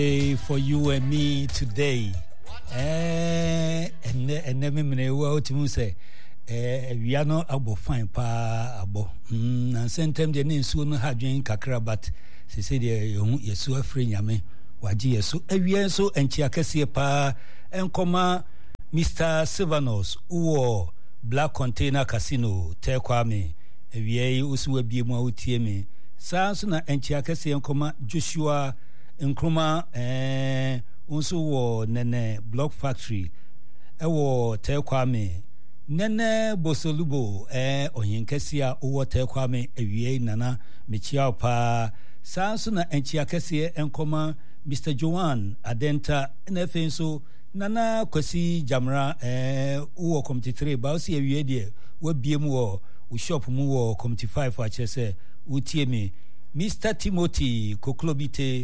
For you and me today. And me well to say, we are not abo fine pa abo. And sometimes the name soon have drink kakra, but she said, Yesu a free yame, waji yesu, we so and chiakesi pa, and comma Mr. Silvanos, or Black Container Casino, Tekwame, we also be more utieme. Sansuna and chiakesi and comma Joshua. Nkruma unso wo nene block factory ewo Tekwame nene bosolubo onyenkesia wo Tekwame ewie nana mechia pa sanso na enchia kese enkoma Mr. Joan Adenta nefenso nana kwasi jamra wo committee 3 ba osi ewie de wo biem wo shop mu wo committee 5 achese utiemi Mr. Timothy Koklobite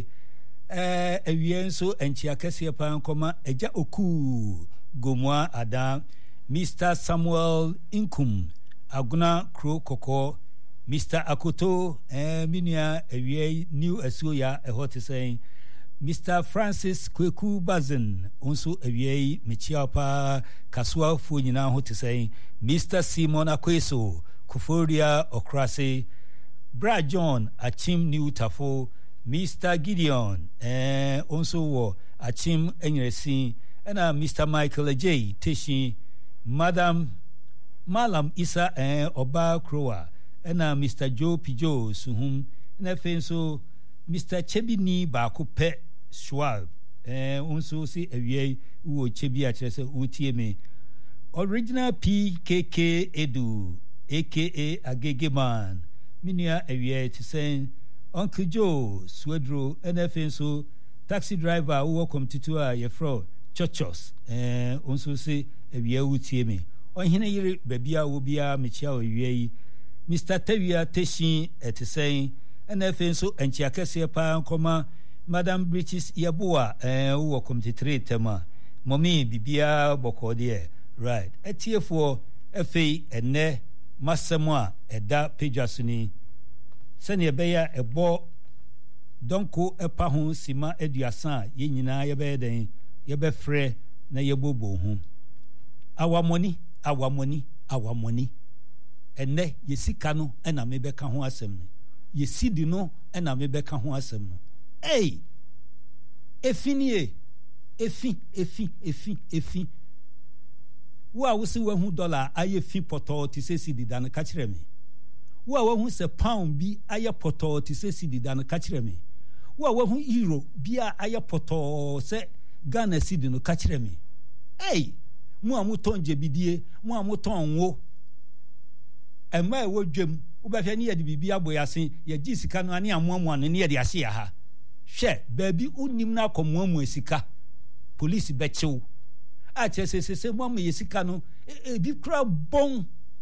ewienso enchia kese pa nkoma eja oku gomwa ada Mr. Samuel Inkum aguna kro koko Mr. Akoto minia ewie new esuya ehot saying Mr. Francis Kweku Bazen onso ewie mechia pa kaswa fu nyina hot saying Mr. Simon Akweso Kuforia Okrase Bra John Achim New Tafo Mr. Gideon also wo Achim Enyeresi and Mr. Michael J Teshi Madam Malam Isa Oba Kroa and Mr. Joe Pijo Suhum and so Mr. Chebini Bakupe Schwab also see a wo Chebi Achese UTM original PKK Edu aka Agegeman Minia a to say Uncle Joe Swedro NFN so taxi driver who welcome to your fro chochos also say a year utiemi on hina yiri babia wo bia mechia owie Mr. Tawia Teshi et saying NFN so enchia kese pa nkoma Madam British Yaboa who welcome to 3 tema mommy bibia bokode right etiefo efe ene masemwa eda pejasuni sene beya ebo donko epa ho sima eduasa ye nyina ye be den ye be frɛ na ye bobo ho awamoni enne ye sika no na me beka ho asɛm no ye sidi no na me beka ho asɛm no efinie efi wo a wo se wahu dollar aye fi poto ti se sidi dan ka kyerɛ me wo a wahu se pound bi aye poto ti se sidi dan ka kyerɛ me wo a wahu euro bi aye poto se Ghana sidi no ka kyerɛ me mu a muton jebidie mu a muton wo ema wo dwem wo ba hwɛ ne ye de bibia boyase ye gi sika no ane amoamoa no ne ye de ahye ya ha hwɛ baabi unim na akomoamu sika police bechew a chese mo am ye sika no bi kra bon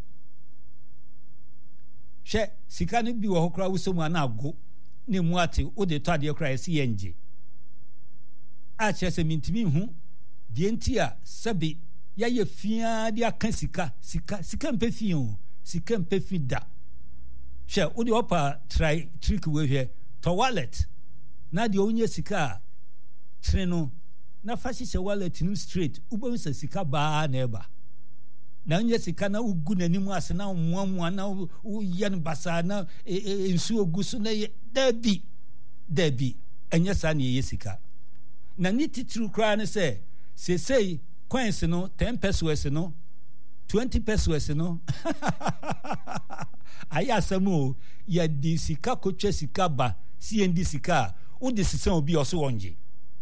hwɛ sika no bi wo hokra wo somu ana ago ne mu ate wo de to ade kra ese yenje a chese mintimi hu de ntia sabi ya ye fia de aka sika mpefio sika mpefida hwɛ wo de opa try trick we hwɛ to wallet na de onye sika tre no na fashi se wallet nim straight ubo se sika ba na eba na onye sika na ugu nanimu ase na muamu na uyen basa na nsu ogusu na debi enye sa na ye sika na ni titru kra ne se sei coins no 10 pesos no 20 pesos no aya samu ya di sika koche sika ba si ndi sika o de sisa obi oso wonje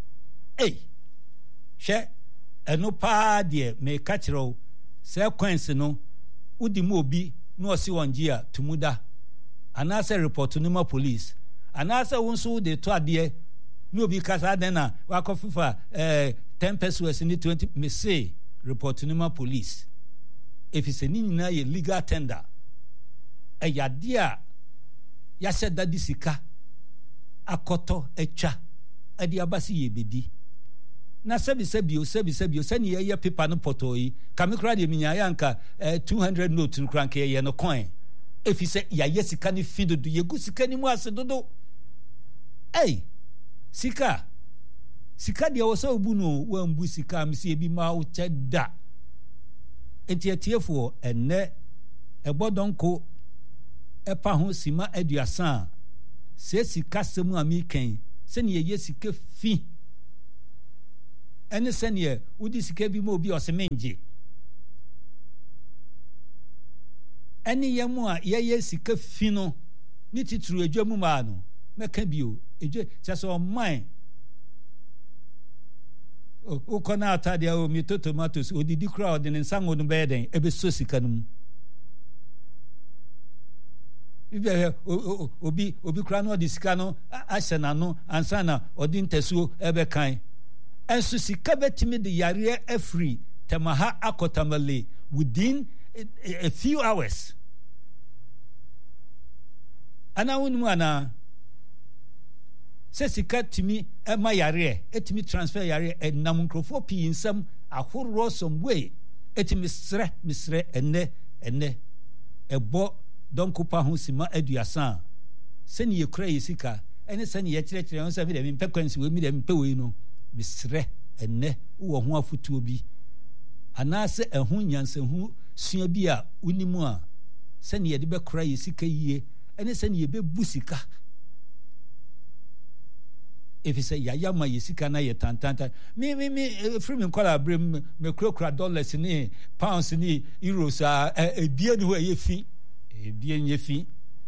hwɛ eno pa de me ka kyerɛw sɛ coins no udi mu obi no osi wonje a tumuda anasa report no ma police anasa wonso de to ade no obi kasa den na wakofifa 10 pesos ni 20 me say report no ma police if it's ni nyina ye legal tender yade a ya sheda di sika akoto etwa ade abasi ye bedi na sebi sani ye paper no poto yi kamikra de minya ya nka 200 note no kranka ye no coin efi se ya yesika ni fidodo ye gu sika ni mu ase dodo sika sika de wo so bu no wa mbu sika am se bi ma wo cheda etietiefo enne ebodonko epa ho sima aduasa se sika semu amiken se ne ye sika fi ene se ne udi sika bi ma obi osemenje ene ye mu a ye sika fi no ni titru adwamu ma no meka bio edwe chaso man o kona atade o mi tomatoes odidi crowd ne nsango no beden ebe so sika no obi kra no di sika no asena no ansana odin tesuo ebe kan enso sika betimi de yare afri tamaha akotamale within a few hours ana wonu ana se sika timi ema yare etimi transfer yare enam nkrofo pi nsam ahoro some way etimi misre enne ebo donko pa ho sima aduasa se ne yekura yesika ene se ne ye kyerɛkyerɛ on se mi de mi pekwansi we mi de mi pewe no misre enne wo ho afutuo bi ana se ehun nyansahu sua bi a unimu a se ne ye de bekura yesika yie ene se ne ye bebu sika if say ya ma yesika na ye tantanta me free me call abrem me kura dollars ni pounds ni euros a ebie ni ho ye fi ebie nye fi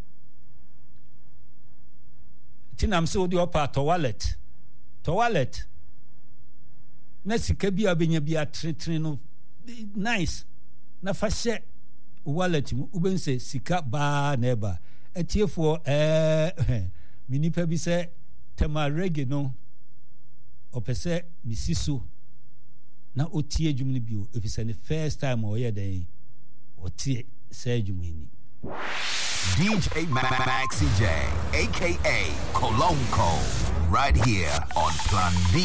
tinam se odi opa toilet na sika bi abenya bi atretre no nice na fa hye wallet mu ubense sika ba na eba etiefo minipa bi se tema reggae no opese misiso na otie adwumni bio efise ne first time oye den otie say adwumni DJ Maxi J aka Colonco right here on Plan B